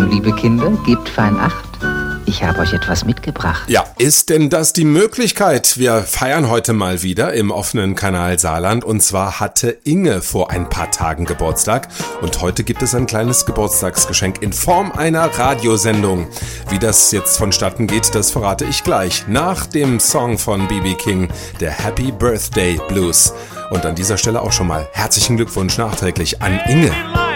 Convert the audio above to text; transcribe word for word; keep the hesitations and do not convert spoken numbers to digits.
liebe Kinder, gebt fein Acht. Ich habe euch etwas mitgebracht. Ja, ist denn das die Möglichkeit? Wir feiern heute mal wieder im offenen Kanal Saarland. Und zwar hatte Inge vor ein paar Tagen Geburtstag. Und heute gibt es ein kleines Geburtstagsgeschenk in Form einer Radiosendung. Wie das jetzt vonstatten geht, das verrate ich gleich. Nach dem Song von B B King, der Happy Birthday Blues. Und an dieser Stelle auch schon mal herzlichen Glückwunsch nachträglich an Inge.